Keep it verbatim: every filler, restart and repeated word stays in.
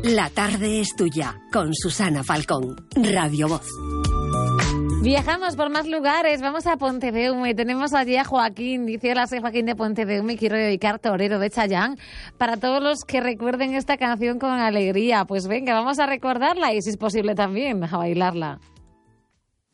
La tarde es tuya, con Susana Falcón, Radio Voz. Viajamos por más lugares, vamos a Pontedeume, tenemos allí a Joaquín, dice: hola, soy Joaquín de Pontedeume y quiero dedicar Torero de Chayanne para todos los que recuerden esta canción con alegría. Pues venga, vamos a recordarla y si es posible también a bailarla.